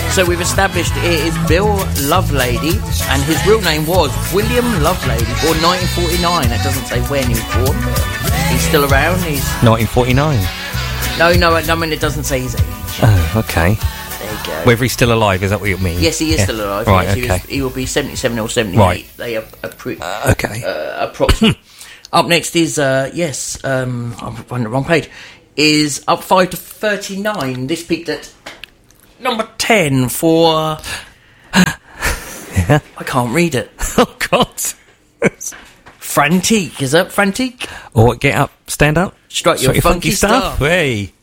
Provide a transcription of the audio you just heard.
So we've established it is Bill Lovelady, and his real name was William Lovelady, born 1949. It doesn't say when he was born, but he's still around. He's 1949. No, I mean, it doesn't say his age. Oh, okay. There you go. Whether he's still alive, is that what you mean? Yes, he is still alive. Right, yes, okay. he will be 77 or 78. Right. They are okay. approximate. Up next is, I'm on the wrong page, is up 5 to 39. This peaked at number 10 for... Yeah. I can't read it. Oh, God. Frantique. Is that Frantique? Or get up, stand up. Strike your funky stuff. Hey.